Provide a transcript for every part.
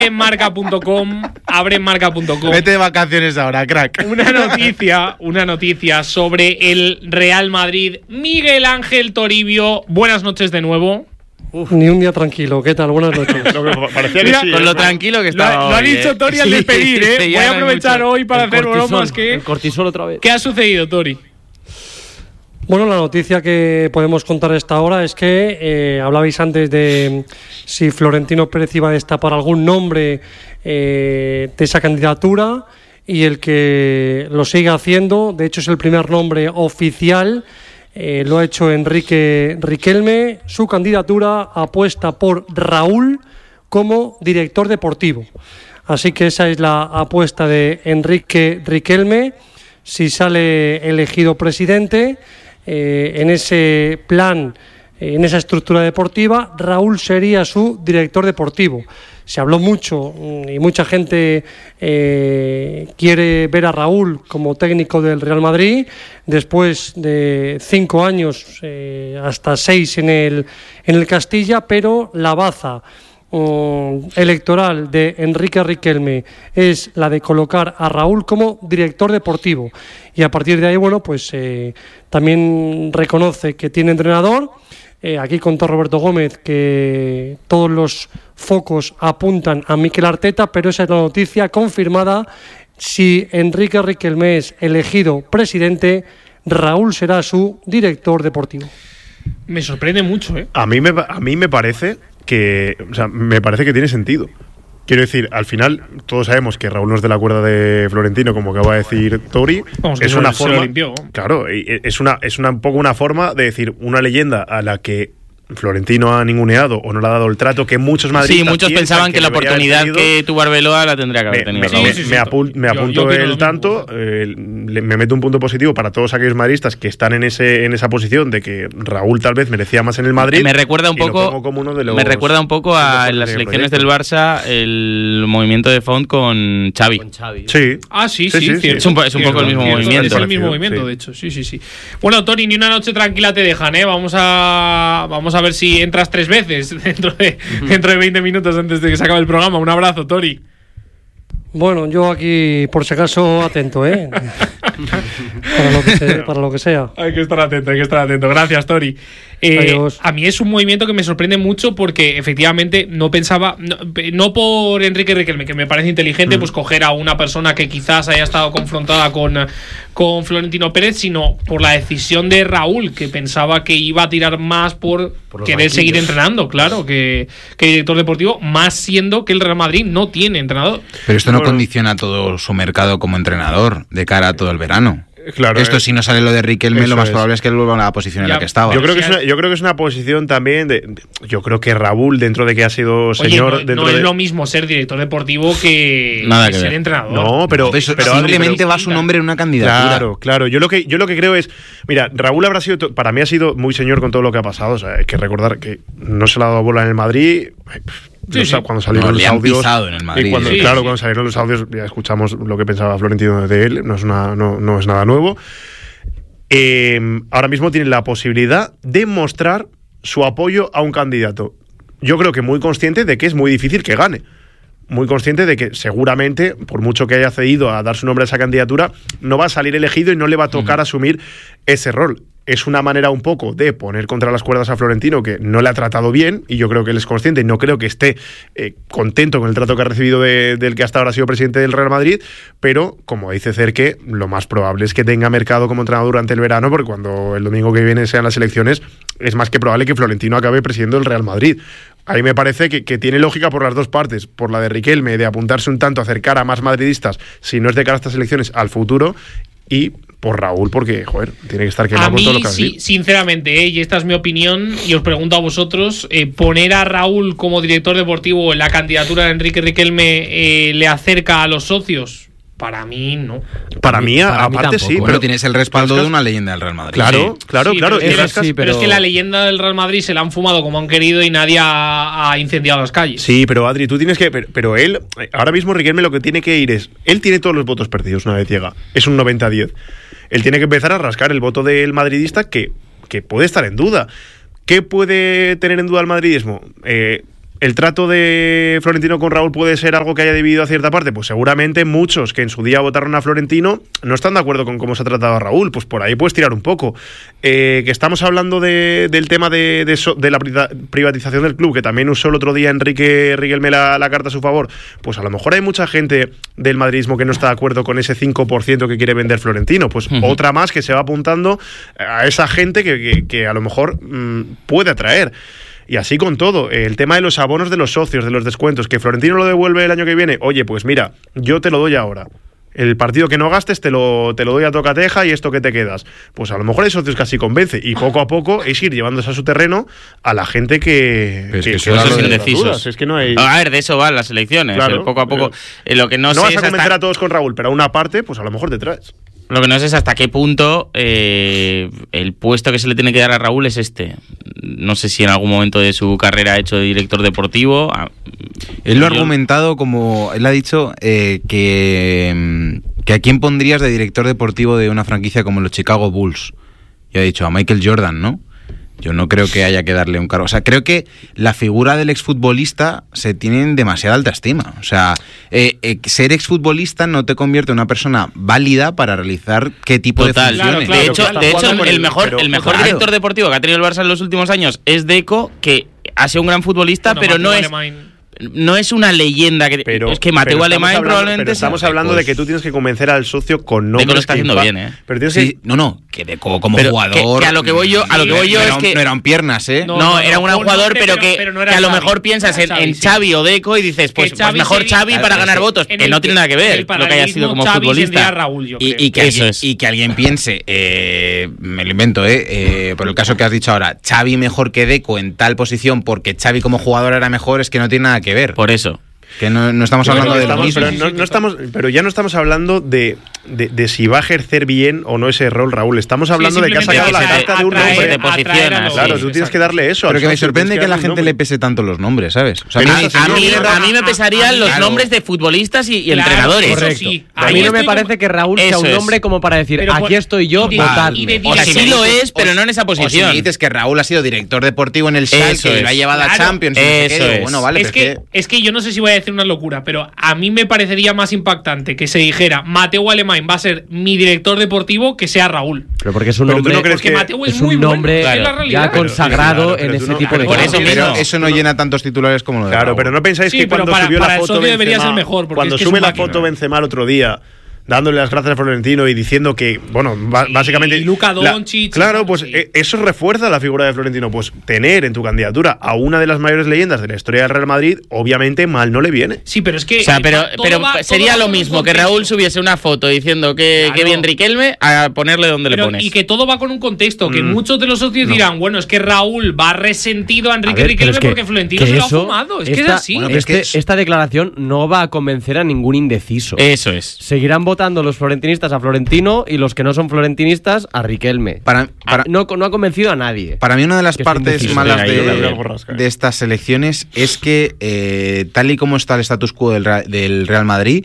abre en marca.com. Vete de vacaciones ahora, crack. Una noticia sobre el Real Madrid. Miguel Ángel Toribio, buenas noches de nuevo. Ni un día tranquilo, ¿qué tal? Buenas noches. Parecía Mira, que sí, Con lo tranquilo que estaba. Lo ha dicho Tori al despedir, ¿eh? Voy a aprovechar hoy para hacer bromas. El cortisol otra vez. ¿Qué ha sucedido, Tori? Bueno, la noticia que podemos contar a esta hora es que hablabais antes de si Florentino Pérez iba a destapar algún nombre de esa candidatura, y el que lo sigue haciendo, de hecho es el primer nombre oficial, lo ha hecho Enrique Riquelme. Su candidatura apuesta por Raúl como director deportivo. Así que esa es la apuesta de Enrique Riquelme. Si sale elegido presidente, en ese plan, en esa estructura deportiva, Raúl sería su director deportivo. Se habló mucho y mucha gente quiere ver a Raúl como técnico del Real Madrid después de 5 años, hasta 6 en el Castilla, pero la baza electoral de Enrique Riquelme es la de colocar a Raúl como director deportivo, y a partir de ahí, bueno, pues también reconoce que tiene entrenador. Aquí contó Roberto Gómez que todos los focos apuntan a Mikel Arteta, pero esa es la noticia confirmada. Si Enrique Riquelme es elegido presidente, Raúl será su director deportivo. Me sorprende mucho, ¿eh? A mí me parece que, o sea, me parece que tiene sentido. Quiero decir, al final todos sabemos que Raúl no es de la cuerda de Florentino, como acaba de decir Tori. Vamos, es una forma, limpió. claro, es un poco una forma de decir una leyenda a la que Florentino ha ninguneado o no le ha dado el trato que muchos madridistas. Sí, muchos pensaban que la oportunidad que tuvo Arbeloa la tendría que haber tenido. Me apunto el tanto, me meto un punto positivo para todos aquellos madridistas que están en esa posición de que Raúl tal vez merecía más en el Madrid. Me recuerda un poco a las elecciones del Barça, el movimiento de Font con Xavi. Sí. Ah, sí. Es un poco el mismo movimiento. Es el mismo movimiento, de hecho. Sí. Bueno, Tori, ni una noche tranquila te dejan, ¿eh? Vamos a ver si entras 3 veces dentro de 20 minutos antes de que se acabe el programa. Un abrazo, Tori. Bueno, yo aquí, por si acaso, atento, para lo que sea. Hay que estar atento. Gracias, Tori. A mí es un movimiento que me sorprende mucho porque efectivamente no pensaba, no por Enrique Riquelme, que me parece inteligente, pues coger a una persona que quizás haya estado confrontada con Florentino Pérez, sino por la decisión de Raúl, que pensaba que iba a tirar más por querer seguir entrenando, claro, que director deportivo, más siendo que el Real Madrid no tiene entrenador. Pero esto no condiciona todo su mercado como entrenador de cara a todo el verano. Claro, esto si no sale lo de Riquelme, lo más probable es que él vuelva a la posición en la que estaba. Yo creo que es una posición también yo creo que Raúl, dentro de que ha sido señor, no es lo mismo ser director deportivo que ser entrenador. No, pero simplemente va su nombre en una candidatura. Claro. Yo lo que creo es, mira, Raúl para mí ha sido muy señor con todo lo que ha pasado. O sea, hay que recordar que no se le ha dado bola en el Madrid. Cuando salieron los audios en el Madrid, cuando salieron los audios ya escuchamos lo que pensaba Florentino de él. No es nada nuevo. Ahora mismo tiene la posibilidad de mostrar su apoyo a un candidato. Yo creo que muy consciente de que es muy difícil que gane. Muy consciente de que seguramente, por mucho que haya cedido a dar su nombre a esa candidatura, no va a salir elegido y no le va a tocar asumir ese rol. Es una manera un poco de poner contra las cuerdas a Florentino, que no le ha tratado bien, y yo creo que él es consciente y no creo que esté contento con el trato que ha recibido del que hasta ahora ha sido presidente del Real Madrid, pero como dice Cerque, lo más probable es que tenga mercado como entrenador durante el verano, porque cuando el domingo que viene sean las elecciones, es más que probable que Florentino acabe presidiendo el Real Madrid. Ahí me parece que tiene lógica por las dos partes, por la de Riquelme, de apuntarse un tanto, acercar a más madridistas, si no es de cara a estas elecciones, al futuro, y por Raúl, porque, tiene que estar quemado con todo lo que ha dicho. Sinceramente, y esta es mi opinión, y os pregunto a vosotros, poner a Raúl como director deportivo en la candidatura de Enrique Riquelme le acerca a los socios. Para mí, no. Para mí aparte sí. Pero tienes el respaldo de una leyenda del Real Madrid. Claro. Pero es que la leyenda del Real Madrid se la han fumado como han querido y nadie ha incendiado las calles. Sí, pero Adri, tú tienes que... Pero él, ahora mismo Riquelme lo que tiene que ir es... Él tiene todos los votos perdidos una vez llega. Es un 90-10. Él tiene que empezar a rascar el voto del madridista que puede estar en duda. ¿Qué puede tener en duda el madridismo? ¿El trato de Florentino con Raúl puede ser algo que haya dividido a cierta parte? Pues seguramente muchos que en su día votaron a Florentino no están de acuerdo con cómo se ha tratado a Raúl. Pues por ahí puedes tirar un poco. Que estamos hablando del tema de la privatización del club, que también usó el otro día Enrique Riquelme la carta a su favor. Pues a lo mejor hay mucha gente del madridismo que no está de acuerdo con ese 5% que quiere vender Florentino. Pues otra más que se va apuntando a esa gente que a lo mejor puede atraer. Y así con todo, el tema de los abonos de los socios, de los descuentos, que Florentino lo devuelve el año que viene, oye, pues mira, yo te lo doy ahora. El partido que no gastes te lo doy a tocateja y esto que te quedas. Pues a lo mejor hay socios que así convence. Y poco a poco es ir llevándose a su terreno a la gente que son indecisos. Es que no hay... A ver, de eso van las elecciones. Claro, poco a poco. Lo que no vas a convencer a todos con Raúl, pero a una parte, pues a lo mejor te traes. Lo que no sé es hasta qué punto el puesto que se le tiene que dar a Raúl es este. No sé si en algún momento de su carrera ha hecho de director deportivo. Él lo ha argumentado como... Él ha dicho que a quién pondrías de director deportivo de una franquicia como los Chicago Bulls. Y ha dicho a Michael Jordan, ¿no? Yo no creo que haya que darle un cargo. O sea, creo que la figura del exfutbolista se tiene en demasiada alta estima. O sea, ser exfutbolista no te convierte en una persona válida para realizar qué tipo de funciones. De hecho, el mejor director deportivo que ha tenido el Barça en los últimos años es Deco, que ha sido un gran futbolista, pero no es una leyenda. Es que Mateu Alemany probablemente... Pero estamos hablando de que tú tienes que convencer al socio con nombres. Deco lo está haciendo bien, ¿eh? Pero tienes que Deco como jugador... Que a lo que voy yo es que... No eran piernas, ¿eh? No, era un gran jugador, pero que a lo mejor piensas en Xavi o Deco y dices, pues mejor Xavi para ganar votos. Que no tiene nada que ver lo que haya sido como futbolista. Y que alguien piense, me lo invento, por el caso que has dicho ahora, Xavi mejor que Deco en tal posición porque Xavi como jugador era mejor, es que no tiene nada que ver. Por eso. Que no estamos hablando de lo mismo. Pero ya no estamos hablando de si va a ejercer bien o no ese rol Raúl. Estamos hablando de que ha sacado la carta de un nombre. Claro, tú tienes que darle eso. Pero que me sorprende que a la gente le pese tanto los nombres, ¿sabes? O sea, a mí me pesarían los nombres de futbolistas y entrenadores. Correcto. A mí no me parece que Raúl sea un nombre como para decir, aquí estoy yo, votadme. O sea, sí lo es, pero no en esa posición. O si dices que Raúl ha sido director deportivo en el Schalke y lo ha llevado a Champions. Bueno, vale, es que yo no sé si voy a decir una locura, pero a mí me parecería más impactante que se dijera Mateu Alemany va a ser mi director deportivo que sea Raúl. Pero porque es un nombre, porque Mateu es muy nombre bueno, ya consagrado en ese tipo de cosas. Pero eso no llena tantos titulares como lo de Raúl. Pero no pensáis que cuando subió la foto debería ser mejor, cuando sube la foto Benzema el otro día, dándole las gracias a Florentino y diciendo que, bueno, básicamente... Y Luka Doncic... Claro, pues eso refuerza la figura de Florentino. Pues tener en tu candidatura a una de las mayores leyendas de la historia del Real Madrid, obviamente mal no le viene. Sí, pero es que... O sea, pero sería lo mismo que Raúl subiese una foto diciendo que bien Riquelme a ponerle donde le pones. Y que todo va con un contexto, que muchos de los socios dirán, bueno, es que Raúl va resentido a Enrique Riquelme porque Florentino se lo ha fumado. Es que es así. Bueno, esta declaración no va a convencer a ningún indeciso. Eso es. Seguirán votando los florentinistas a Florentino y los que no son florentinistas a Riquelme. No ha convencido a nadie. Para mí una de las partes malas de estas elecciones es que tal y como está el status quo del Real Madrid,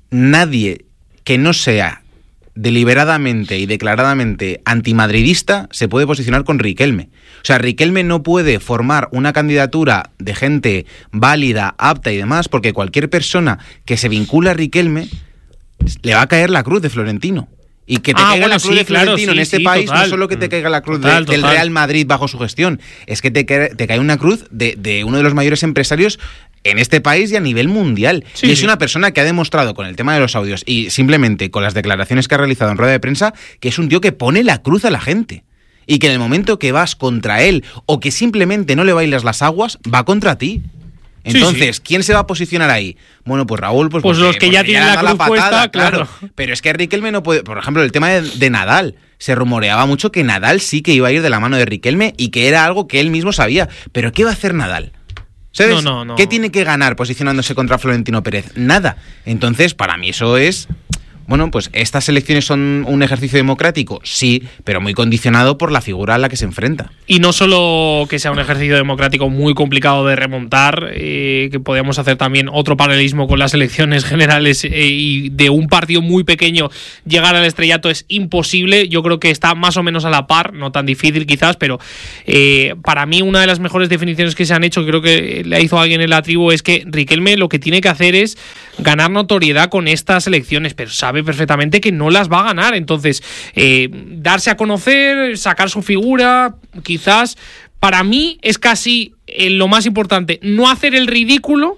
nadie que no sea deliberadamente y declaradamente antimadridista se puede posicionar con Riquelme. O sea, Riquelme no puede formar una candidatura de gente válida, apta y demás, porque cualquier persona que se vincula a Riquelme le va a caer la cruz de Florentino. Y que te caiga la cruz de Florentino en este país, no solo que te caiga la cruz del Real Madrid bajo su gestión, es que te cae una cruz de uno de los mayores empresarios en este país y a nivel mundial. Y es una persona que ha demostrado con el tema de los audios y simplemente con las declaraciones que ha realizado en rueda de prensa que es un tío que pone la cruz a la gente. Y que en el momento que vas contra él o que simplemente no le bailas las aguas, va contra ti. Entonces, ¿quién se va a posicionar ahí? Bueno, pues Raúl, pues los que ya tienen la cruz puesta, claro. Pero es que Riquelme no puede... Por ejemplo, el tema de Nadal. Se rumoreaba mucho que Nadal sí que iba a ir de la mano de Riquelme y que era algo que él mismo sabía. ¿Pero qué va a hacer Nadal? ¿Sabes? No. ¿Qué tiene que ganar posicionándose contra Florentino Pérez? Nada. Entonces, para mí eso es Bueno, pues ¿estas elecciones son un ejercicio democrático? Sí, pero muy condicionado por la figura a la que se enfrenta. Y no solo que sea un ejercicio democrático muy complicado de remontar, que podríamos hacer también otro paralelismo con las elecciones generales y de un partido muy pequeño llegar al estrellato es imposible. Yo creo que está más o menos a la par, no tan difícil quizás, pero para mí una de las mejores definiciones que se han hecho, creo que la hizo alguien en la tribu, es que Riquelme lo que tiene que hacer es ganar notoriedad con estas elecciones, pero sabe perfectamente que no las va a ganar. Entonces, darse a conocer, sacar su figura, quizás, para mí es casi lo más importante, no hacer el ridículo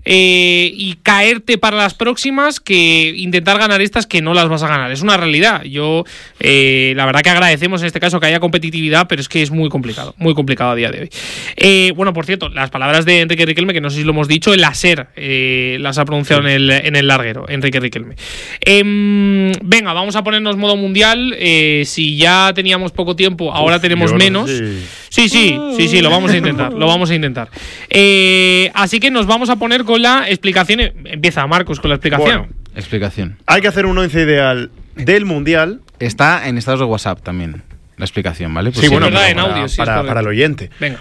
y caerte para las próximas, que intentar ganar estas que no las vas a ganar. Es una realidad. Yo la verdad que agradecemos en este caso que haya competitividad, pero es que es muy complicado a día de hoy. Bueno, por cierto, las palabras de Enrique Riquelme, que no sé si lo hemos dicho, el láser las ha pronunciado en el larguero, Enrique Riquelme. Venga, vamos a ponernos modo mundial. Si ya teníamos poco tiempo, ahora tenemos menos. Sí, lo vamos a intentar. Así que nos vamos a poner con la explicación. Empieza Marcos con la explicación. Bueno, explicación. Hay que hacer un 11 ideal del Mundial. Está en estados de WhatsApp también la explicación, ¿vale? Pues sí, bueno, en audio, para el oyente. Venga.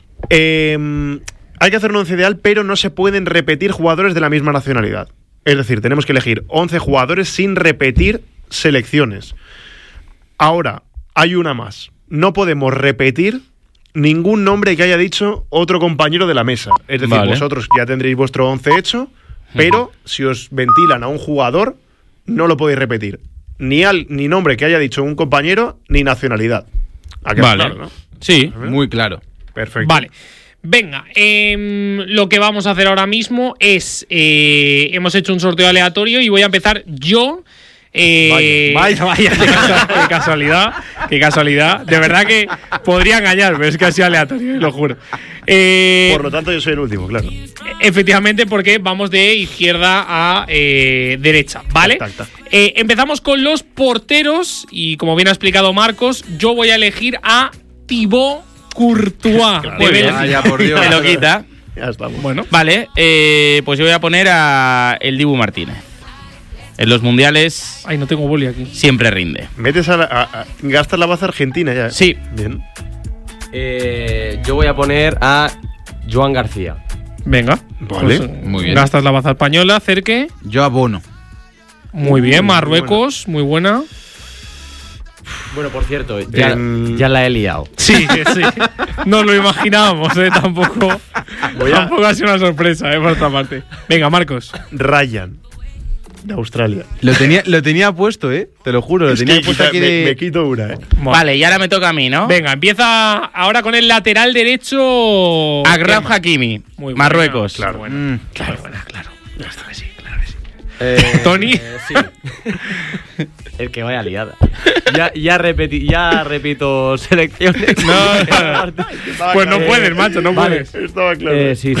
Hay que hacer un 11 ideal, pero no se pueden repetir jugadores de la misma nacionalidad. Es decir, tenemos que elegir 11 jugadores sin repetir selecciones. Ahora, hay una más. No podemos repetir ningún nombre que haya dicho otro compañero de la mesa. Es decir, vosotros ya tendréis vuestro 11 hecho, pero si os ventilan a un jugador, no lo podéis repetir. Ni nombre que haya dicho un compañero, ni nacionalidad. Claro, ¿no? Sí, muy claro. Perfecto. Vale. Venga, lo que vamos a hacer ahora mismo es hemos hecho un sorteo aleatorio y voy a empezar yo. Vaya, qué casualidad. De verdad que podría engañar, pero es que ha sido aleatorio, lo juro. Por lo tanto, yo soy el último, claro. Efectivamente, porque vamos de izquierda a derecha, ¿vale? Empezamos con los porteros y, como bien ha explicado Marcos, yo voy a elegir a Thibaut Courtois. Ya, por Dios. Me lo quita. Ya estamos. Bueno, vale, pues yo voy a poner a el Dibu Martínez. En los mundiales. Ay, no tengo boli aquí. Siempre rinde. Metes gastas la baza argentina ya. Sí. Bien. Yo voy a poner a Joan García. Venga. Vale. Pues, muy bien. Gastas la baza española, Cerque. Yo a Bono. Muy bien, Marruecos, muy buena. Bueno, por cierto, ya la he liado. Sí. No lo imaginábamos, tampoco. Tampoco ha sido una sorpresa, por otra parte. Venga, Marcos. Ryan. De Australia. Lo tenía puesto, te lo juro. Lo tenía puesto aquí de... Me quito una, Vale, y ahora me toca a mí, ¿no? Venga, empieza ahora con el lateral derecho. Agraf Hakimi, Marruecos. Claro, buena. Claro. Ya está, sí, claro que sí. Tony. Sí. El que vaya liada. Ya repito selecciones. No. Pues no puedes, macho, no puedes. Estaba claro. Sí.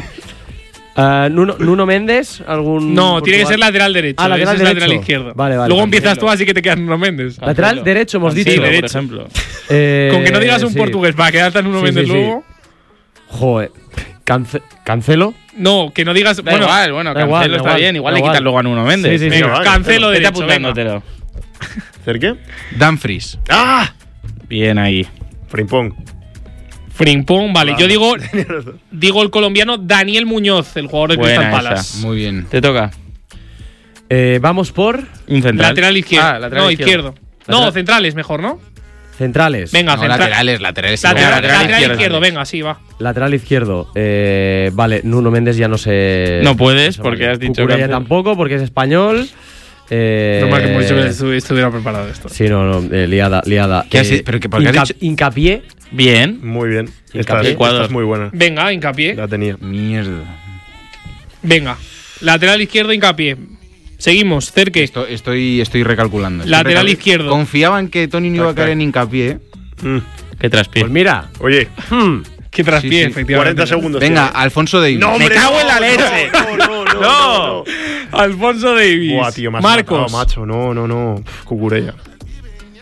Nuno Méndez, algún. No, tiene que ser lateral derecho. Lateral izquierdo. Vale. Luego empiezas tú, así que te quedas Nuno Méndez. Lateral derecho, hemos dicho. Sí, derecho. Por ejemplo. Con que no digas un portugués para quedarte en Nuno Méndez luego. Joder. ¿Cancelo? No, que no digas. Bueno, Cancelo está bien. Igual le quitas luego a Nuno Méndez. Sí. Venga, Cancelo Vete derecho. apuntándotelo. ¿Cerque? Dumfries. ¡Ah! Bien ahí. Frimpong, vale. Yo digo el colombiano Daniel Muñoz, el jugador de Crystal Palace. Muy bien. Te toca. Vamos por Un central. Lateral izquierdo. Izquierdo. No, centrales mejor, ¿no? Centrales. Venga, laterales. Lateral izquierdo, venga, sí, va. Lateral izquierdo. Vale, Nuno Méndez ya no sé. No puedes, porque has dicho Cucurella tampoco, porque es español. Normal que hemos dicho que estuviera preparado esto. Sí, no, liada. ¿Pero qué has dicho? Hincapié. Bien. Muy bien. Hincapié. Esta es muy buena. Venga, Hincapié. La tenía. Mierda. Venga, lateral izquierdo, Hincapié. Seguimos, Cerque. Estoy recalculando. Lateral izquierdo. Confiaba en que Tony no iba a caer en Hincapié. Qué traspié. Pues mira. Oye. Qué traspié, efectivamente. 40 segundos. Venga, Alfonso Davies. No, ¡Me cago en la leche! No. Alfonso Davies. Buah, tío, Marcos. Macho, no. Cucurella.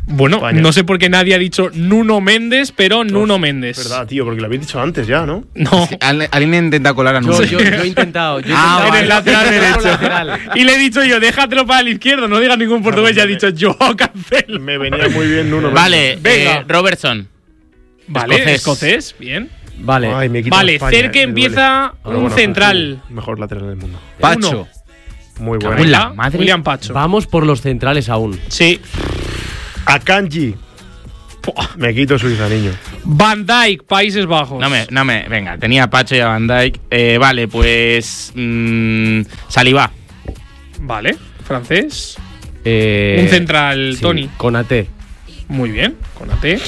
Bueno, España. no sé por qué nadie ha dicho Nuno Méndez, pero Nuno Méndez. Verdad, tío, porque lo habéis dicho antes ya, ¿no? No. Sí, alguien intenta colar a Nuno. Yo he intentado. En el lateral derecho. Y le he dicho yo, déjatelo para el izquierdo, no digas ningún portugués. Ya he dicho yo, cancelo. Me venía muy bien Nuno. Vale, Venga. Robertson. Vale, escocés, bien. Vale. Ay, me quito Vale, España, Cerque me empieza duele. un central. Mejor lateral del mundo. Pacho. Muy Cago en bueno. la madre. William Pacho. Vamos por los centrales aún. Sí. Akanji. Me quito Suiza, niño. Van Dijk, Países Bajos. No me, venga, tenía a Pacho y a Van Dijk. Vale, pues. Saliba. Vale, francés. Un central, sí, Tony. Konaté. Muy bien, con AT.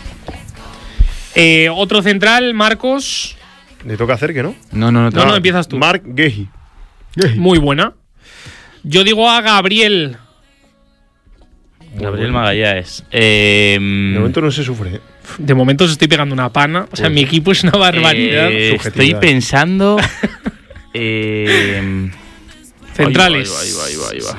Otro central, Marcos. Le toca Cerque, ¿no? No, empiezas tú. Marc Guehi. Muy buena. Yo digo a Gabriel. Gabriel Magallanes. De momento no se sufre. De momento os estoy pegando una pana. O sea, mi equipo es una barbaridad. Estoy pensando. Centrales. Ahí va.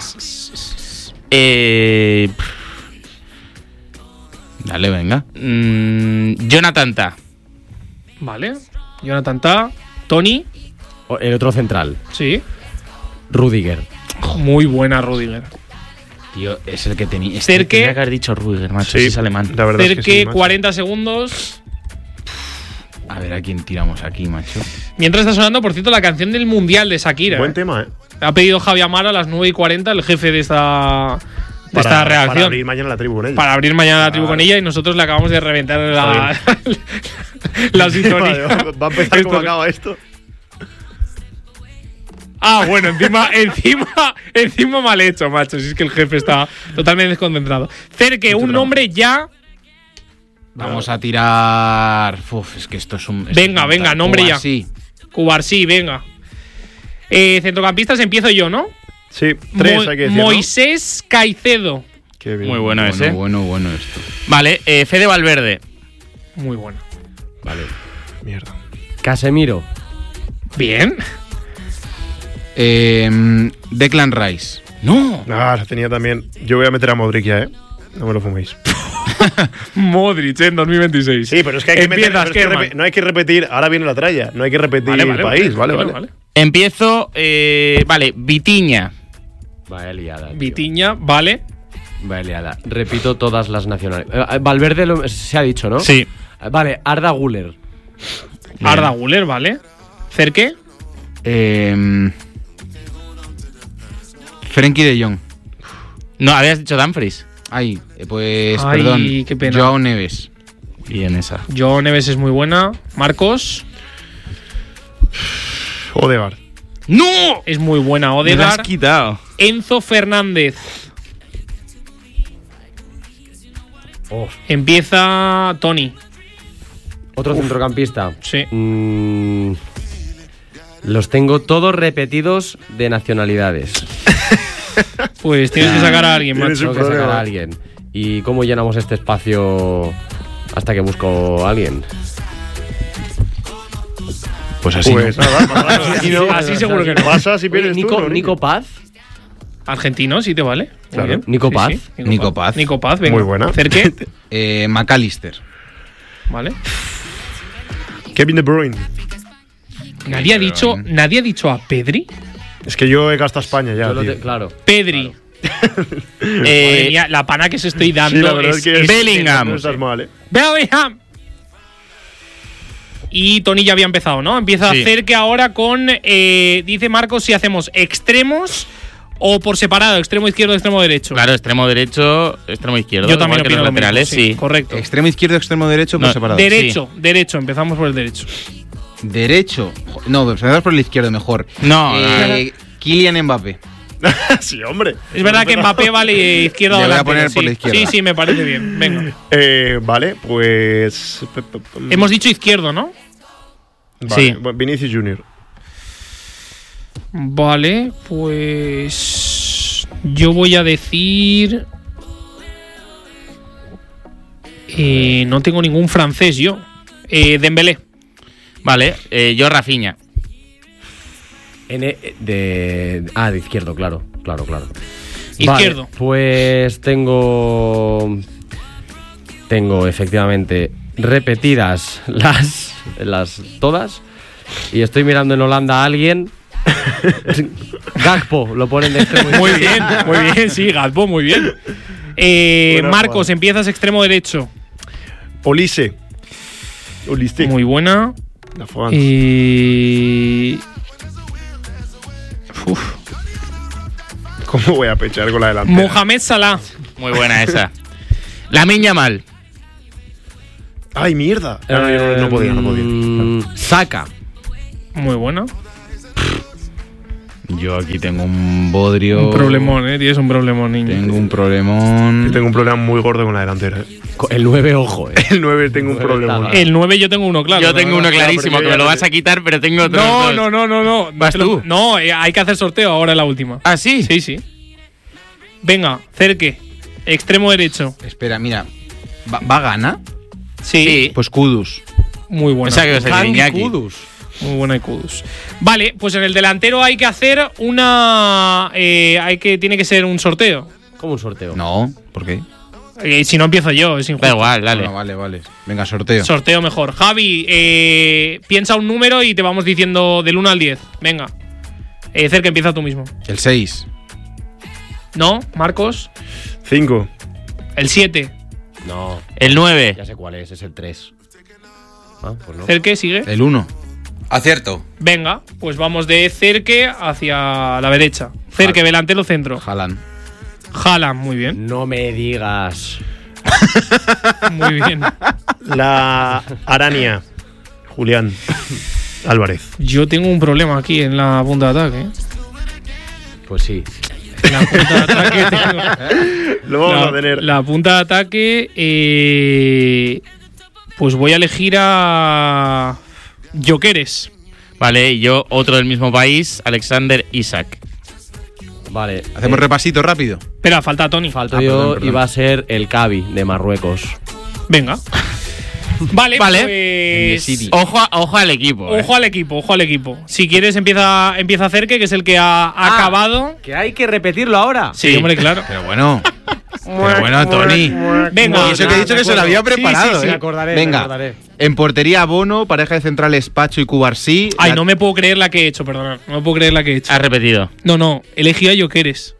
Dale, venga. Jonathan Tah. Vale. Jonathan Tah. Tony. El otro central. Sí. Rudiger. Muy buena, Rudiger. Tío, es el que tenía. Cerque. Tenía que haber dicho Rudiger, macho. Sí, es alemán. La verdad Cerque, es que sí, macho. 40 segundos. A ver a quién tiramos aquí, macho. Mientras está sonando, por cierto, la canción del Mundial de Shakira. Buen tema, ¿eh? Ha pedido Javi Amaro a las 9:40, el jefe de esta Para redacción. abrir mañana la tribu con ella. Para abrir mañana la tribu con ella y nosotros le acabamos de reventar la sintonía. Va a empezar como acaba esto. Ah, bueno, encima mal hecho, macho. Si es que el jefe está totalmente desconcentrado. Cerque, un nombre ya. Vamos a tirar. Uf, es que esto es un. Venga, nombre ya. Sí. Cubarsí, venga. Centrocampistas empiezo yo, ¿no? Sí, 3 hay que decir, ¿no? Moisés Caicedo. Qué bien. Muy bueno ese. Bueno esto. Vale, Fede Valverde. Muy bueno. Vale. Mierda. Casemiro. Bien. Declan Rice. No. Ah, la tenía también. Yo voy a meter a Modric ya, ¿eh? No me lo fuméis. Modric en 2026. Sí, pero es que hay que meter. Empiezas, pero es que Kerman. no hay que repetir. Ahora viene la tralla. No hay que repetir el país. Vale. Empiezo. Vale, Vitinha. Vaya liada. tío. Vitiña, vale. Vaya liada. Repito todas las nacionalidades. Valverde se ha dicho, ¿no? Sí. Vale, Arda Güler. Arda Güler, vale. Cerque. Frenkie de Jong. No, habías dicho Dumfries. Ay, pues Ay, perdón. qué pena. Joao Neves. Bien, esa. Joao Neves es muy buena. Marcos. Odegaard. ¡No! Es muy buena. Me lo has Odegaard. quitado. Enzo Fernández. Empieza Tony. Otro centrocampista. Sí. Los tengo todos repetidos de nacionalidades. Pues tienes que sacar a alguien, Tienes macho. Tengo que sacar a alguien. ¿Y cómo llenamos este espacio hasta que busco a alguien? Pues así. Pues nada, Así seguro que no. Pasa si pierdes tú. ¿no, Nico Paz. Argentino, sí te vale. Muy Claro. bien. Nico Paz. Nico Paz. Nico Paz, venga. Muy buena. Cerque. McAllister. Vale. Kevin De Bruyne. Nadie ha dicho a Pedri. Es que yo he gastado España ya, tío. Claro. Pedri. Madre mía, la pana que se estoy dando Sí, la verdad es que Bellingham. no estás mal, ¿eh? Bellingham. Y Tony ya había empezado, ¿no? Empieza Sí. a hacer que ahora con. Dice Marcos si hacemos extremos o por separado, extremo izquierdo, extremo derecho. Claro, extremo derecho, extremo izquierdo. Yo también igual que opino los lo mismo, laterales, sí, sí. correcto. Extremo izquierdo, extremo derecho, por No, separado. Derecho, empezamos por el derecho. Derecho. No, empezamos por el izquierdo mejor. No, Kylian Mbappé. Sí, hombre. Es verdad que Mbappé vale izquierda o Le voy a delantero, poner por sí. la izquierda. Sí, me parece bien. Venga. Vale, pues. Hemos dicho izquierdo, ¿no? Vale, Sí. Vinicius Junior. Vale, pues. Yo voy a decir. No tengo ningún francés yo. Dembélé. Vale, yo Rafinha. De izquierdo, claro. Izquierdo. Vale, pues tengo tengo efectivamente repetidas las todas. Y estoy mirando en Holanda a alguien. Gakpo, lo ponen de extremo. Muy bien, sí, Gakpo, muy bien. Marcos, empiezas extremo derecho. Olise. Muy buena. La France. Y. ¿Cómo voy a pechar con la delantera? Mohamed Salah. Muy buena esa. Lamine Yamal. ¡Ay, mierda! No podía. Saka. Muy buena. Yo aquí tengo un bodrio. Un problemón, tienes un problemón, niño. Tengo un problemón. Yo tengo un problema muy gordo con la delantera. El 9, ojo, El 9 tengo un problemón. El 9 yo tengo uno claro. Yo tengo uno clarísimo, que me lo vas a quitar, pero tengo otro. No. ¿Vas tú? No, hay que hacer sorteo ahora en la última. ¿Ah, sí? Sí. Venga, Cerque. Extremo derecho. Espera, mira. ¿Va Gana? Sí. Pues Kudus. Muy buena. O sea, que vas a decir Iñaki. Muy buena y Kudus. Vale, pues en el delantero hay que hacer una. Tiene que ser un sorteo. ¿Cómo un sorteo? No, ¿por qué? Si no empiezo yo, es injusto. Da igual, dale. Bueno, vale. Venga, sorteo. Sorteo mejor. Javi, piensa un número y te vamos diciendo del 1 al 10. Venga. Cerca, empieza tú mismo. El 6. ¿No? Marcos. 5. El 7. No. El 9. Ya sé cuál es el 3. Pues no. Cerque, sigue. El 1. Acierto. Venga, pues vamos de Cerque hacia la derecha. Cerque, delantero, centro. Haaland, muy bien. No me digas. Muy bien. La Arania. Julián Álvarez. Yo tengo un problema aquí en la punta de ataque. Pues sí. La punta de ataque tengo. Lo vamos a tener. La punta de ataque. Pues voy a elegir a. Gyökeres. Vale, y yo otro del mismo país, Alexander Isak. Vale. Hacemos repasito rápido. Espera, falta Tony. Falto yo, perdón. y va a ser el Cavi de Marruecos. Venga. Vale. Pues. Ojo al equipo. Ojo al equipo. Si quieres, empieza Cerque, que es el que ha acabado. ¿Que hay que repetirlo ahora? Sí, hombre, claro. Pero bueno, Tony. Venga. Y eso que he dicho que se lo había preparado, Sí, me acordaré. Venga. En portería, Bono, pareja de centrales, Pacho y Cubarsí. Ay, no me puedo creer la que he hecho, perdona. No me puedo creer la que he hecho. Has repetido. No, elegí a Gyökeres.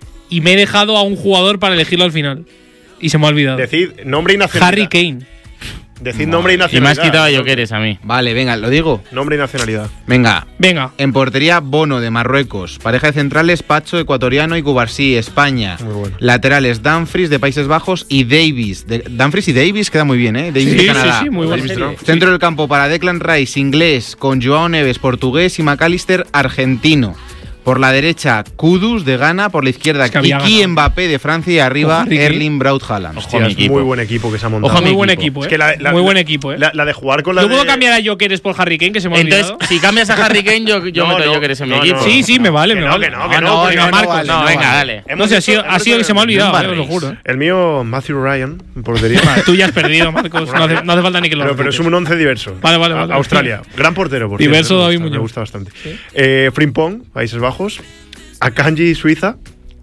Y me he dejado a un jugador para elegirlo al final. Y se me ha olvidado. Decid nombre y nacionalidad. Harry Kane. Decid nombre y Y me nacionalidad. has quitado a Gyökeres a mí. Vale, venga, lo digo. Nombre y nacionalidad. Venga. Venga. En portería, Bono de Marruecos. Pareja de centrales, Pacho ecuatoriano y Cubarsí, España. Muy bueno. Laterales, Dumfries de Países Bajos y Davis. Dumfries y Davis queda muy bien, ¿eh? Davis de Canadá. Sí, muy bueno. Centro del campo para Declan Rice, inglés, con Joao Neves, portugués, y McAllister, argentino. Por la derecha, Kudus de Ghana. Por la izquierda, que había Kiki ganado. Mbappé de Francia. Y arriba, Ojo, Ricky. Erling Braut Haaland. Hostia, mi es equipo. muy buen equipo que se ha montado. Ojo, muy buen equipo, Es que muy buen equipo, La de jugar con la ¿Yo de… puedo cambiar a Gyökeres por Harry Kane, que se me ha Entonces, olvidado? si cambias a Harry Kane, yo meto a Gyökeres en mi equipo. Sí, me vale, me vale. Que no, venga, Marcos. No, venga, dale. No sé, ha sido que se me ha olvidado, os lo juro. El mío, Matthew Ryan, en portería. Tú ya has perdido, Marcos. No hace falta ni que lo Pero es un 11 diverso. Vale. Australia. Gran portero, por Diverso, cierto. David Me Muñoz. gusta bastante. Frimpong, Países Bajos. Akanji, Suiza.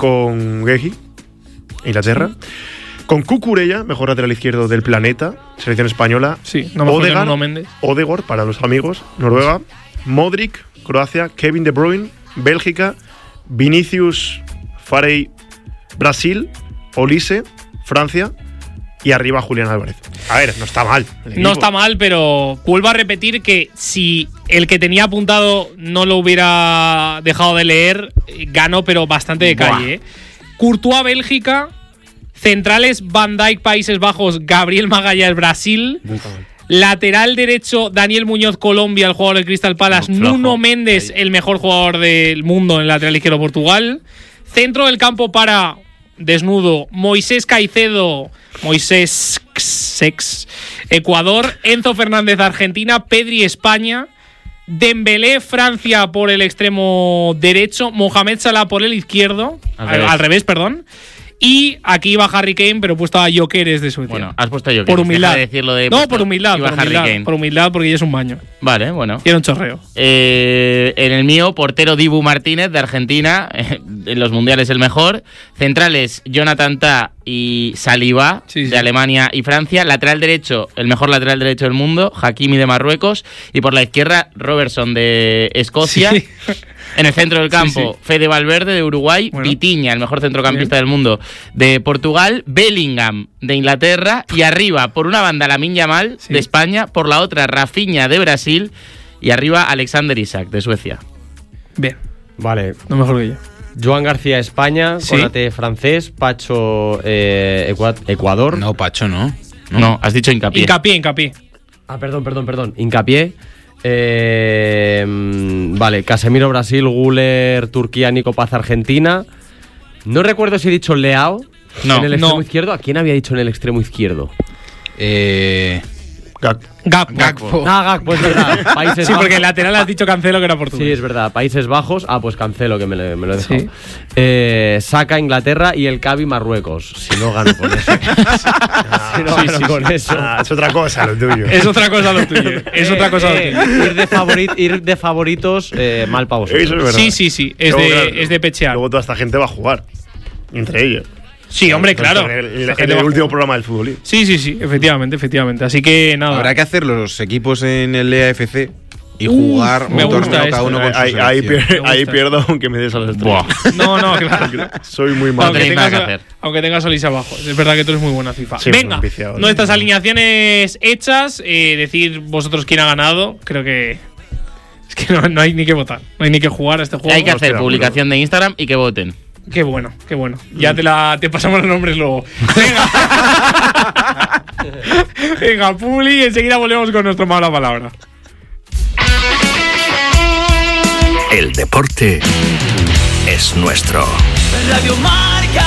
Con Gehi, Inglaterra. Con Cucurella, mejor lateral izquierdo del planeta. Selección española. Sí, no mejor que Nuno Méndez. Odegaard, para los amigos. Noruega. Modric, Croacia. Kevin De Bruyne, Bélgica. Vinicius Farey, Brasil. Olise, Francia. Y arriba Julián Álvarez. A ver, no está mal. No está mal, pero vuelvo a repetir que si el que tenía apuntado no lo hubiera dejado de leer, ganó, pero bastante de calle. Courtois, Bélgica. Centrales, Van Dijk, Países Bajos. Gabriel Magalhães, Brasil. Lateral derecho, Daniel Muñoz, Colombia, el jugador del Crystal Palace. Nuno Méndez, el mejor jugador del mundo en el lateral izquierdo, Portugal. Centro del campo para desnudo, Moisés Caicedo, Moisés Sex, Ecuador. Enzo Fernández, Argentina. Pedri, España. Dembélé, Francia, por el extremo derecho. Mohamed Salah por el izquierdo. Al revés, perdón. Y aquí iba Harry Kane, pero he puesto a Gyökeres de Suecia. Bueno, has puesto a Gyökeres. Por humildad. No, por humildad. Por humildad, porque ya es un baño. Vale, bueno. Tiene un chorreo. En el mío, portero Dibu Martínez de Argentina. En los mundiales el mejor. Centrales, Jonathan Tah y Saliba de Alemania y Francia. Lateral derecho, el mejor lateral derecho del mundo, Hakimi de Marruecos. Y por la izquierda, Robertson de Escocia. Sí. En el centro del campo, Fede Valverde de Uruguay, Vitinha, el mejor centrocampista del mundo de Portugal, Bellingham de Inglaterra y arriba, por una banda, Lamine Yamal de España, por la otra, Rafinha de Brasil y arriba, Alexander Isak de Suecia. Bien. Vale. No mejor que yo. Joan García, España, Konate, francés, Pacho, Ecuador. No, Pacho no. No, has dicho Hincapié. Hincapié. Ah, perdón. Hincapié. Vale, Casemiro, Brasil, Güler, Turquía, Nico Paz, Argentina. No recuerdo si he dicho Leao en el extremo izquierdo. ¿A quién había dicho en el extremo izquierdo? Gakpo. Gakpo, es verdad. Países Bajos. Porque el lateral has dicho Cancelo, que era portugués. Sí, es verdad. Países Bajos. Pues Cancelo, que me lo he dejado. Saka, Inglaterra y el Cavi, Marruecos. Si no gano con eso. Es otra cosa lo tuyo. Es otra cosa lo tuyo. Ir de favoritos, mal para vosotros. Eso es verdad. Sí. Es de pechear. Luego toda esta gente va a jugar. Entre ellos. Sí, hombre, claro. En el último programa del fútbol. Sí, efectivamente. Así que nada. Habrá que hacer los equipos en el EAFC y jugar un torneo cada uno con su selección. Ahí pierdo aunque me des a las 3. No, claro. Soy muy malo. Aunque tengas Solís abajo. Es verdad que tú eres muy buena FIFA. Sí, venga, nuestras alineaciones hechas. Decir vosotros quién ha ganado. Creo que... Es que no hay ni que votar. No hay ni que jugar a este juego. Hay que hacer publicación de Instagram y que voten. Qué bueno. Ya te pasamos los nombres luego. Venga, Publi, y enseguida volvemos con nuestro mala palabra. El deporte es nuestro. Radio Marca.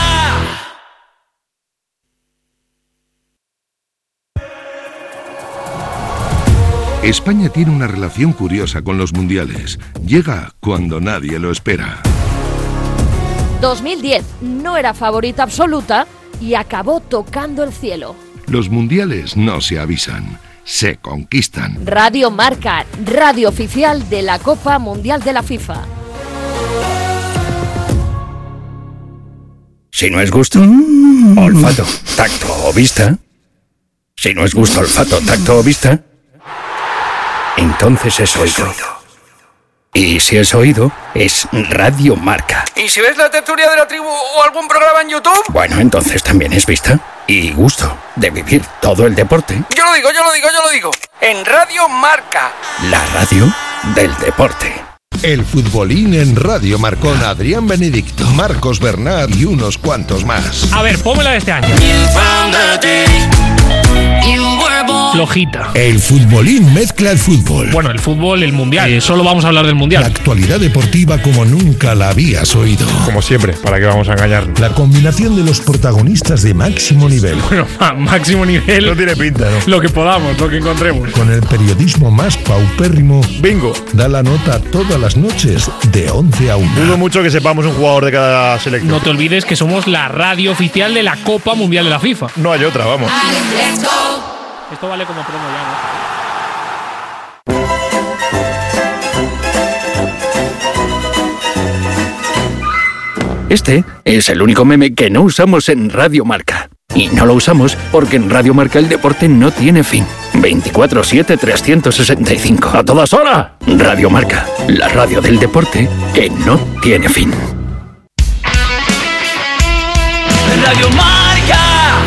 España tiene una relación curiosa con los mundiales. Llega cuando nadie lo espera. 2010 no era favorita absoluta y acabó tocando el cielo. Los mundiales no se avisan, se conquistan. Radio Marca, radio oficial de la Copa Mundial de la FIFA. Si no es gusto, olfato, tacto o vista. Si no es gusto, olfato, tacto o vista, entonces es oído. Y si es oído, es Radio Marca. ¿Y si ves la tertulia de la tribu o algún programa en YouTube? Bueno, entonces también es vista y gusto de vivir todo el deporte. Yo lo digo. En Radio Marca. La radio del deporte. El futbolín en Radio Marca con Adrián Benedicto, Marcos Bernat y unos cuantos más. A ver, póngela de este año. Flojita. El futbolín mezcla el fútbol. Bueno, el fútbol, el mundial. Solo vamos a hablar del mundial. La actualidad deportiva como nunca la habías oído. Como siempre, ¿para qué vamos a engañarnos? La combinación de los protagonistas de máximo nivel. Bueno, máximo nivel. No tiene pinta, ¿no? Lo que podamos, lo que encontremos. Con el periodismo más paupérrimo. Bingo. Da la nota todas las noches de 11 a 1. Dudo mucho que sepamos un jugador de cada selección. No te olvides que somos la radio oficial de la Copa Mundial de la FIFA. No hay otra, vamos. Esto vale como promo ya, ¿no? Este es el único meme que no usamos en Radio Marca. Y no lo usamos porque en Radio Marca el deporte no tiene fin. 24/7, 365. ¡A todas horas! Radio Marca, la radio del deporte que no tiene fin. Radio Marca.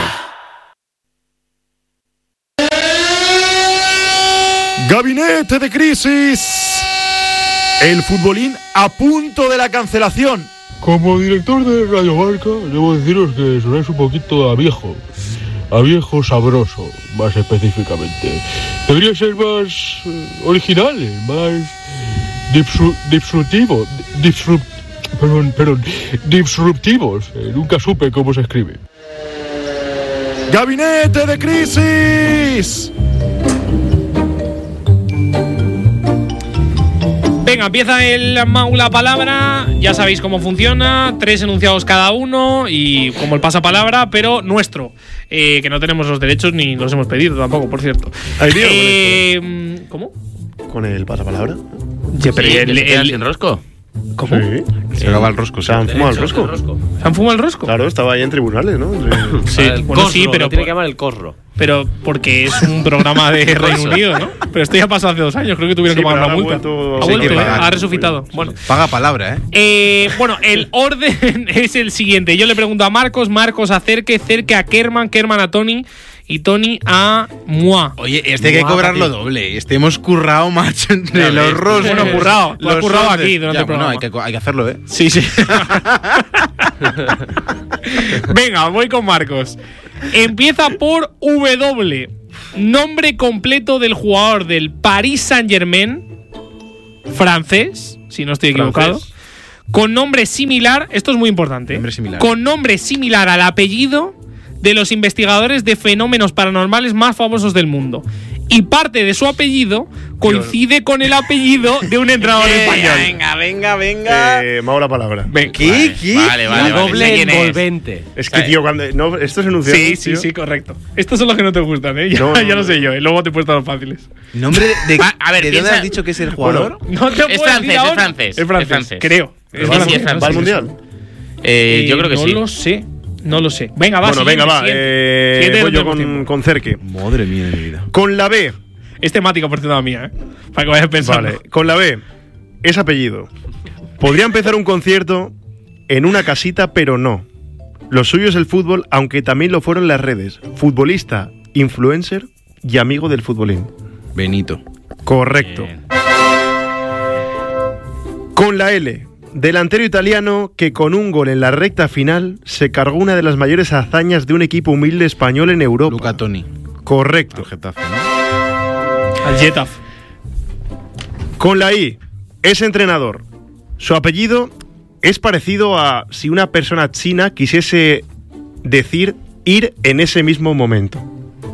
Gabinete de crisis. El futbolín a punto de la cancelación. Como director de Radio Marca, debo deciros que sonáis un poquito a viejo sabroso, más específicamente. Debería ser más originales, más disruptivos. Nunca supe cómo se escribe. Gabinete de crisis. Venga, empieza el Maula Palabra. Ya sabéis cómo funciona. 3 enunciados cada uno y como el pasapalabra, pero nuestro. Que no tenemos los derechos ni los hemos pedido tampoco, por cierto. ¿Hay lío con esto? ¿Cómo? ¿Con el pasapalabra? Sí, pero el rosco. ¿Cómo? Sí. Se acaba el rosco. ¿Se han fumado el rosco? ¿Se han fumado el rosco? Claro, estaba ahí en tribunales, ¿no? Sí, bueno, sí, pero tiene que llamar el corro. Pero porque es un programa de Reino Unido, ¿no? Pero esto ya pasó hace 2 años, creo que tuvieron que pagar una multa. Ha vuelto, ha resucitado. Bueno. Paga palabra, Bueno, el orden es el siguiente. Yo le pregunto a Marcos a Cerque a Kerman a Tony y Tony a Moi. Oye, hay que cobrarlo doble. Hemos currado, macho, entre los roscos. Bueno, currado. Lo has currado aquí durante el programa. Bueno, hay que hacerlo, ¿eh? Sí. Venga, voy con Marcos. Empieza por W. Nombre completo del jugador del Paris Saint-Germain, francés, si no estoy equivocado. Con nombre similar, esto es muy importante. Con nombre similar al apellido de los investigadores de fenómenos paranormales más famosos del mundo. Y parte de su apellido coincide con el apellido de un entrenador español. Venga. Maula Palabra. ¿Qué? Vale. Doble envolvente. Es que, tío, cuando. No, esto es enunciado. Sí, correcto. Estos son los que no te gustan, ¿eh? Ya lo sé yo. Luego te he puesto los fáciles. ¿Nombre de a ver, ¿de dónde has dicho que es el jugador? No te Es puedo decir ahora. Es francés. Creo. Sí, es francés. ¿Va al mundial? Yo creo que sí. No lo sé. Venga, va. Siguiente. Voy yo con Cerque. Madre mía de mi vida. Con la B. Es temática por cierto mía, para que vayas pensando. Vale, con la B. Es apellido. Podría empezar un concierto en una casita, pero no. Lo suyo es el fútbol, aunque también lo fueron las redes. Futbolista, influencer y amigo del futbolín. Benito. Correcto. Con la L. Delantero italiano que con un gol en la recta final se cargó una de las mayores hazañas de un equipo humilde español en Europa. Luca Toni. Correcto. Al Getafe, ¿no? Al Getafe. Con la I. Es entrenador. Su apellido es parecido a si una persona china quisiese decir ir en ese mismo momento.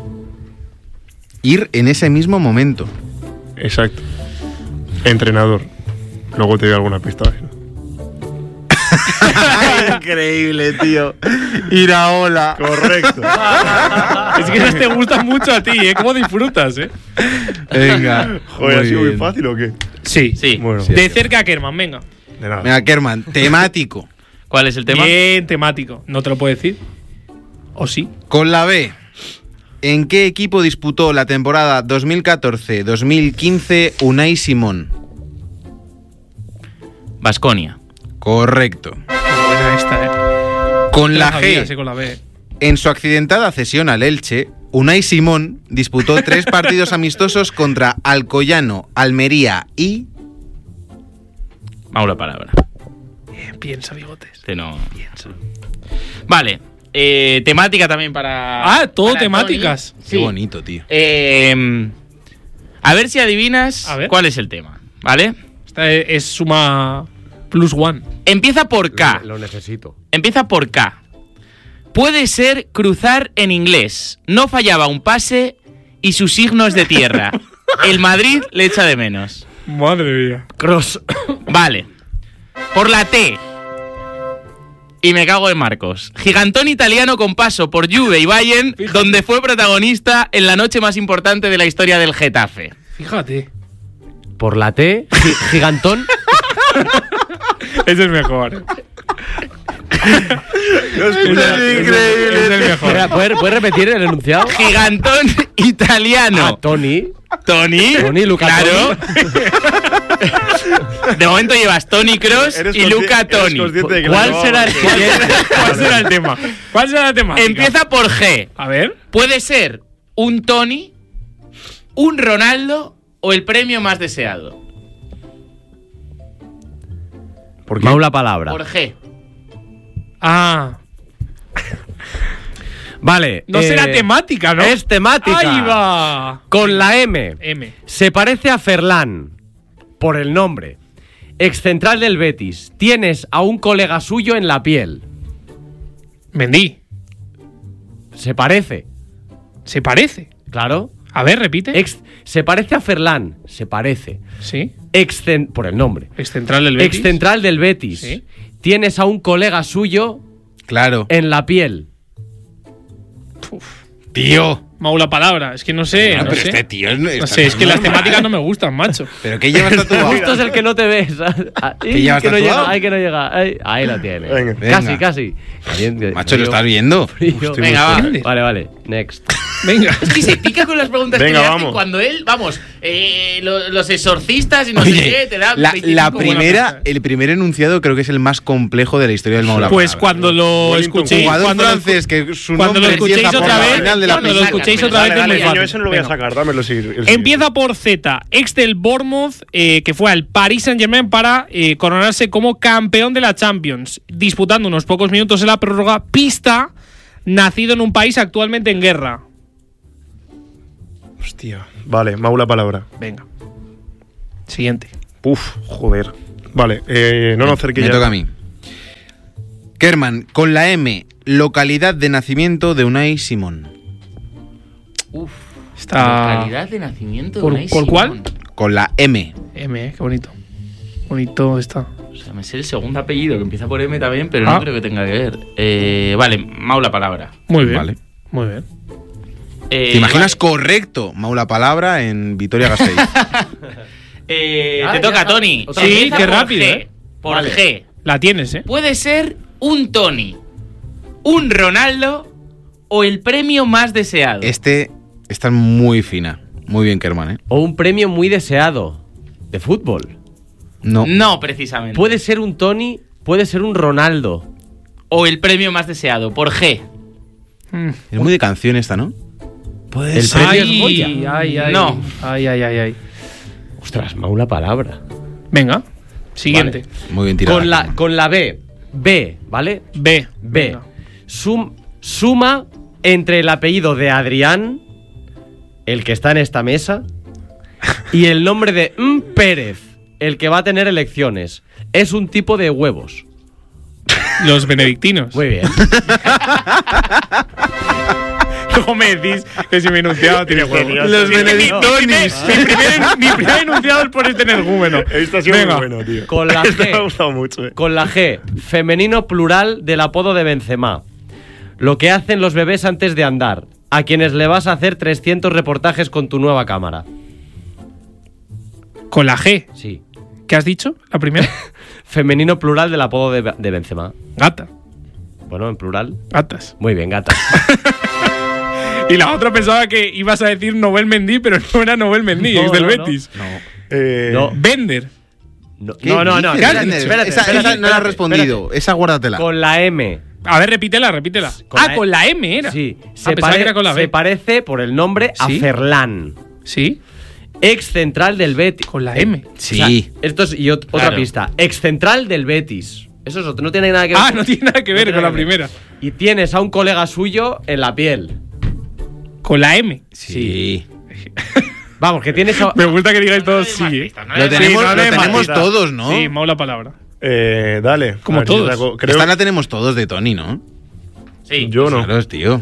Ir en ese mismo momento. Exacto. Entrenador. Luego te doy alguna pista. Increíble, tío. Iraola. Correcto. Es que esas te gustan mucho a ti, ¿eh? ¿Cómo disfrutas, Venga. Joder, ¿ha sido muy fácil o qué? Sí. Bueno. De cerca a Kerman, venga. De nada. Venga, Kerman, temático. ¿Cuál es el tema? Bien temático. ¿No te lo puedo decir? ¿O sí? Con la B. ¿En qué equipo disputó la temporada 2014-2015 Unai Simón? Baskonia. Correcto. Buena esta, Con la G. Con la B. En su accidentada cesión al Elche, Unai Simón disputó 3 partidos amistosos contra Alcoyano, Almería y... Maula Palabra. Piensa, bigotes. Piensa. Vale. Temática también para... todo para temáticas. Qué bonito, tío. A ver si adivinas cuál es el tema, ¿vale? Esta es suma +1. Empieza por K. Lo necesito. Empieza por K. Puede ser cruzar en inglés. No fallaba un pase y su signo es de tierra. El Madrid le echa de menos. Madre mía. Cross. Vale. Por la T. Y me cago en Marcos. Gigantón italiano con paso por Juve y Bayern, donde fue protagonista en la noche más importante de la historia del Getafe. Fíjate. Por la T. Gigantón. Ese es mejor. Es increíble. Es el mejor. ¿Puedes repetir el enunciado? Gigantón italiano. Tony. Luca claro. De momento llevas Tony Cross y Luca Toni. ¿Cuál será el tema? ¿Cuál será el tema? Empieza por G. A ver. Puede ser un Tony, un Ronaldo o el premio más deseado. ¿Por qué? Maula Palabra. Por G. Vale. No será temática, ¿no? Es temática. Ahí va. Con la M. Se parece a Ferlán. Por el nombre. Excentral del Betis. Tienes a un colega suyo en la piel. Mendy. Se parece. ¿Se parece? Claro. A ver, repite. Se parece a Ferlán. Se parece. Sí. Por el nombre. Excentral del Betis. Excentral del Betis. Sí. Tienes a un colega suyo. Claro. En la piel. Uf. Tío. Maula palabra, es que no sé. Bueno, no pero sé. este tío no sé, es que las temáticas no me gustan, macho. ¿Pero qué llevas tatuado? Justo es el que no te ves. ¿Qué llevas que no tatuado? llega, que no llega. Ahí lo tienes. Venga. Casi. Macho, ¿lo estás viendo? Venga, va. Vale. Next. Venga. Es que se pica con las preguntas Venga, que le hacen vamos. cuando él, los exorcistas y no sé qué, te da el primer enunciado creo que es el más complejo de la historia del Maula. Pues cuando lo escuchéis, jugador francés que su cuando lo nombre escuchéis empieza por otra la vez, final de la cuando lo escuchéis otra vez, es muy fácil. Yo ese no lo voy a sacar, dámelo. Empieza por Z, ex del Bournemouth, que fue al Paris Saint-Germain para coronarse como campeón de la Champions, disputando unos pocos minutos en la prórroga. Pista, nacido en un país actualmente en guerra. Hostia. Vale, Maula palabra. Venga. Siguiente. Joder. Vale, no acerque ya. Me toca a mí. Kerman, con la M, localidad de nacimiento de Unai Simón. Localidad de nacimiento de Unai ¿Por Simón. cuál? Con la M. M, qué bonito. Bonito está. O sea, me sé el segundo apellido que empieza por M también, pero no creo que tenga que ver. Vale, Maula palabra. Muy bien. Vale. Muy bien. ¿Te imaginas correcto Maula palabra en Vitoria-Gasteiz? Te toca, Tony. Sí, qué rápido. Por G. La tienes, ¿eh? Puede ser un Tony, un Ronaldo o el premio más deseado. Está muy fina. Muy bien, Kerman, ¿eh? O un premio muy deseado de fútbol. No, precisamente. Puede ser un Tony, puede ser un Ronaldo. O el premio más deseado, por G. Es muy de canción esta, ¿no? El premio es Goya. Ay. No. Ay. Ostras, Maula palabra. Venga, siguiente. Vale. Muy bien tirado. Con la B, ¿vale? B. Venga. Suma entre el apellido de Adrián, el que está en esta mesa, y el nombre de Pérez, el que va a tener elecciones. Es un tipo de huevos. Los benedictinos. Muy bien. Luego me decís que si mi enunciado tiene huevos. Los benedictonis. Mi primer enunciado es por este energúmeno. Esto ha sido muy bueno, tío. Con la Esto G. me ha gustado mucho, Con la G, femenino plural del apodo de Benzema. Lo que hacen los bebés antes de andar, a quienes le vas a hacer 300 reportajes con tu nueva cámara. Con la G. Sí. ¿Qué has dicho? ¿La primera? Femenino plural del apodo de Benzema. Gata. Bueno, en plural. Gatas. Muy bien, gata. Y la otra pensaba que ibas a decir Nobel Mendy, pero no era Nobel Mendy, es del Betis. No. Bender. No. Espérate. Esa no la has respondido. Espérate. Esa guárdatela. Con la M. A ver, repítela. Con la M era. Sí. Pensaba que era con la B. Se parece por el nombre a Ferlán. Sí. Ex central del Betis. Con la M. Sí. O sea, esto es otra pista. Ex central del Betis. Eso es otro. No tiene nada que ver. No tiene nada que ver con la primera. Y tienes a un colega suyo en la piel. Con la M. Sí. Vamos, que tienes a... Me gusta que digáis todos sí. Lo tenemos todos, ¿no? Sí, Maula palabra. Dale. Como todos. Esta la tenemos todos de Tony, ¿no? Sí. Yo no. Claro, tío.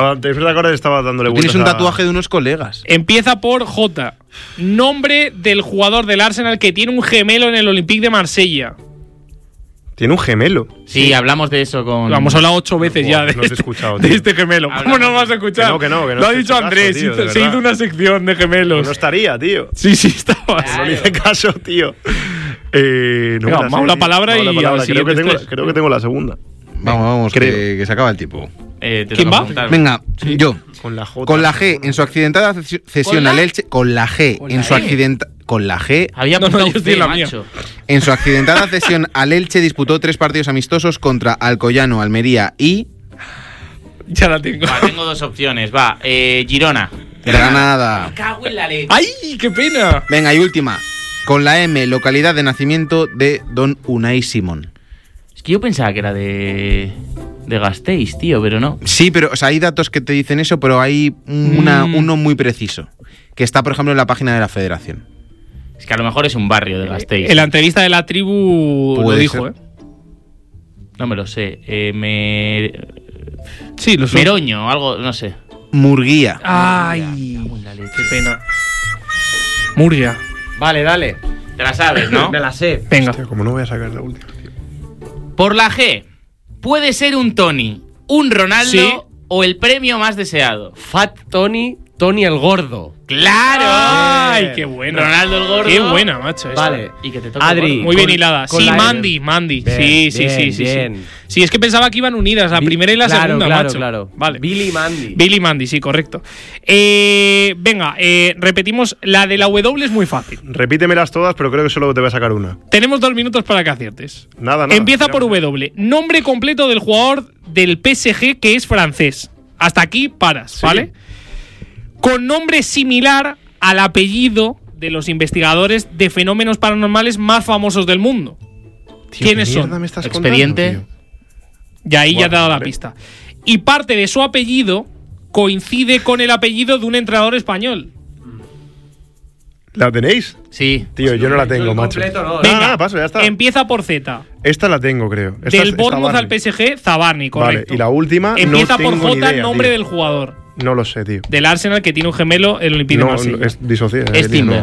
Estaba dándole vueltas. Tienes un tatuaje de unos colegas. Empieza por J. Nombre del jugador del Arsenal que tiene un gemelo en el Olympique de Marsella. Tiene un gemelo. Sí, hablamos de eso con... Lo hemos hablado 8 veces ya de, no te he escuchado, de este gemelo. ¿Cómo no lo vas a escuchar? Que no Lo ha dicho Andrés. Caso, tío, se hizo una sección de gemelos. No estaría, tío. Sí, estaba. No le hice caso, tío. Venga, Maula palabra y creo que tengo la segunda. Vamos, que se acaba el tiempo. ¿Quién va? Venga, yo. Con la J. Con la G, en su accidentada cesión al Elche. Con la G, en su accidentada. Con la G. Había apuntado usted, macho. En su accidentada cesión al Elche disputó 3 partidos amistosos contra Alcoyano, Almería y... Ya la tengo. Tengo 2 opciones. Girona. Granada. Me cago en la leche. ¡Ay, qué pena! Venga, y última. Con la M, localidad de nacimiento de Don Unai Simón. Es que yo pensaba que era de Gasteiz, tío, pero no. Sí, pero hay datos que te dicen eso, pero hay uno muy preciso. Que está, por ejemplo, en la página de la Federación. Es que a lo mejor es un barrio de Gasteiz. En la entrevista de la tribu lo dijo, ser. No me lo sé. Sí, lo sé. Meroño, algo, no sé. Murguía. ¡Ay! Qué pena. Murcia. Vale, dale. Te la sabes, ¿no? Me la sé. Venga. Hostia, como no voy a sacar la última. Por la G, puede ser un Tony, un Ronaldo Sí. o el premio más deseado. Fat Tony, Tony el gordo. ¡Claro! ¡Ay, qué buena! Ronaldo el gordo. Qué buena, macho. esa. Vale. Y que te toque Adri. gordo. Muy bien Con- hilada. con Sí, la Mandy. Bien, Sí. bien. Sí, es que pensaba que iban unidas, la primera y la segunda, macho. Claro. Vale. Billy y Mandy. Billy y Mandy, sí, correcto. Venga, repetimos. La de la W es muy fácil. Repítemelas todas, pero creo que solo te voy a sacar una. Tenemos 2 minutos para que aciertes. Nada. Empieza Ya por me sé. W. Nombre completo del jugador del PSG que es francés. Hasta aquí paras, Sí. ¿vale? Con nombre similar al apellido de los investigadores de fenómenos paranormales más famosos del mundo. Tío, ¿Quiénes ¿qué mierda son? me estás Expediente. contando, tío? Y ahí ya te he dado la vale. pista. Y parte de su apellido coincide con el apellido de un entrenador español. ¿La tenéis? Sí. Tío, yo no la tengo, macho. completo no, Venga, Nada, paso, ya está. Empieza por Z. Esta la tengo, creo. Esta Del es Bournemouth al Zabarni. PSG, Zabarni, correcto. Vale, y la última Empieza no por tengo ni J, idea, nombre tío. del jugador. No lo sé, tío. Del Arsenal, que tiene un gemelo, el Olympique de No, Marsella. es disociada. Es Timber.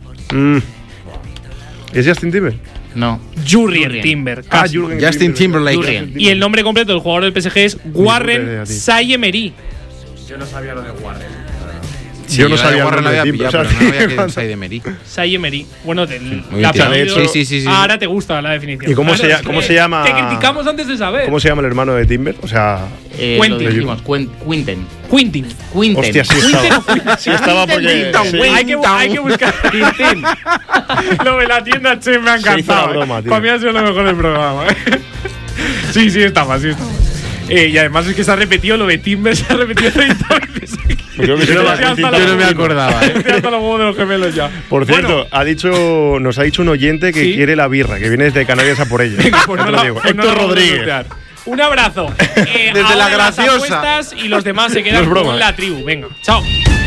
¿Es Justin Timber? No. Jurrien Timber. casi. Justin Timberlake. Jurrien. Y el nombre completo del jugador del PSG es puta idea, Warren tío. Saye-Emery. Yo no sabía lo de Warren. Sí, Yo no la de sabía el Warren la nombre había de Timber, pillado, o sea, pero no había que cuando- es Saye-Emery. Saye-Emery. Bueno, muy bien la tirado. apellido- Sí. Ahora te gusta la definición. ¿Y cómo Claro, se es cómo que se llama? Te criticamos antes de saber. ¿Cómo se llama el hermano de Timber? O sea, Quentin. Lo dijimos. Quinten. Quintin. hostia, sí estaba. Sí estaba porque. sí. Hay que buscar. Tintín. Lo de la tienda Che me ha Se hizo la encantado. broma, tío. Para mí ha sido lo mejor del programa. Sí, estaba. Y además es que se ha repetido lo de Timber, se ha repetido 30 veces. Creo que sí, Yo te hasta la- los- yo no me acordaba, Estoy hasta los huevos de los gemelos ya. Por cierto, Bueno, nos ha dicho un oyente que ¿Sí? quiere la birra, que viene desde Canarias a por ella. pues Ya te no lo la- digo. pues no Héctor la vamos a Rodríguez. sortear. Un abrazo. Desde ahora la las graciosa. apuestas y los demás se No quedan es broma, con la tribu. Venga, chao.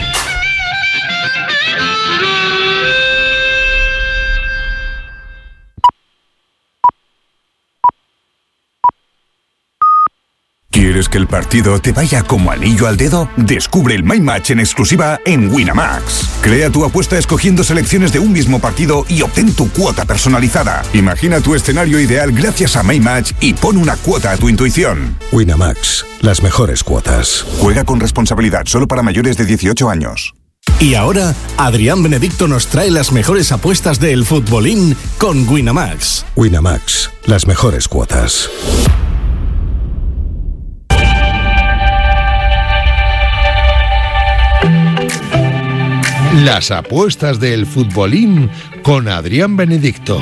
¿Quieres que el partido te vaya como anillo al dedo? Descubre el My Match en exclusiva en Winamax. Crea tu apuesta escogiendo selecciones de un mismo partido y obtén tu cuota personalizada. Imagina tu escenario ideal gracias a My Match y pon una cuota a tu intuición. Winamax, las mejores cuotas. Juega con responsabilidad solo para mayores de 18 años. Y ahora, Adrián Benedicto nos trae las mejores apuestas del futbolín con Winamax. Winamax, las mejores cuotas. Las apuestas del futbolín con Adrián Benedicto.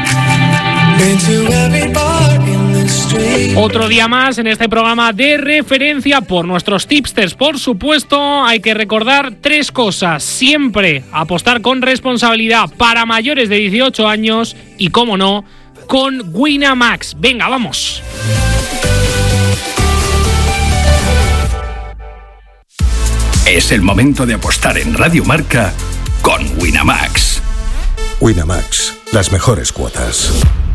Otro día más en este programa de referencia por nuestros tipsters, por supuesto. Hay que recordar 3 cosas. Siempre apostar con responsabilidad para mayores de 18 años y, como no, con Winamax. Venga, vamos. Es el momento de apostar en Radio Marca con Winamax. Winamax, las mejores cuotas.